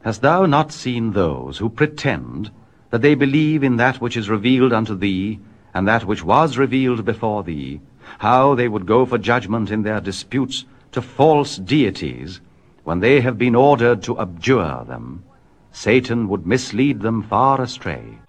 Hast thou not seen those who pretend that they believe in that which is revealed unto thee, and that which was revealed before thee, how they would go for judgment in their disputes to false deities, when they have been ordered to abjure them? Satan would mislead them far astray.